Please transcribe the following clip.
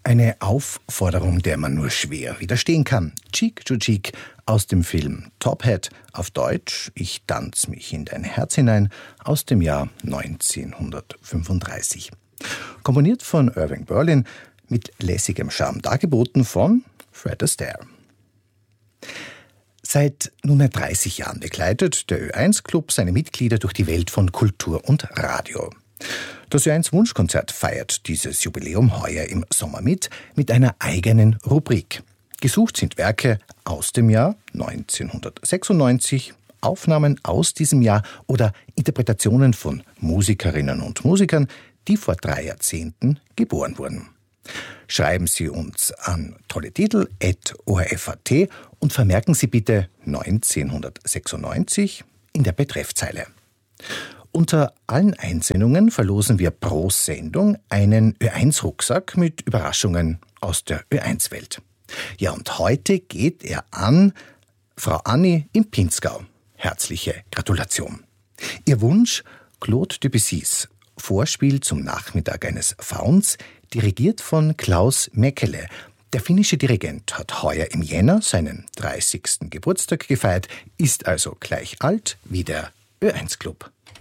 Eine Aufforderung, der man nur schwer widerstehen kann. Cheek to Cheek aus dem Film Top Hat, auf Deutsch Ich tanz mich in dein Herz hinein, aus dem Jahr 1935. Komponiert von Irving Berlin, mit lässigem Charme dargeboten von Fred Astaire. Seit nunmehr 30 Jahren begleitet der Ö1-Club seine Mitglieder durch die Welt von Kultur und Radio. Das Ö1-Wunschkonzert feiert dieses Jubiläum heuer im Sommer mit einer eigenen Rubrik. Gesucht sind Werke aus dem Jahr 1996, Aufnahmen aus diesem Jahr oder Interpretationen von Musikerinnen und Musikern, die vor 3 Jahrzehnten geboren wurden. Schreiben Sie uns an tolletitel@orf.at und vermerken Sie bitte 1996 in der Betreffzeile. Unter allen Einsendungen verlosen wir pro Sendung einen Ö1-Rucksack mit Überraschungen aus der Ö1-Welt. Ja, und heute geht er an Frau Anni im Pinzgau. Herzliche Gratulation. Ihr Wunsch: Claude Debussys Vorspiel zum Nachmittag eines Fauns, dirigiert von Klaus Mäkelä. Der finnische Dirigent hat heuer im Jänner seinen 30. Geburtstag gefeiert, ist also gleich alt wie der Ö1-Club.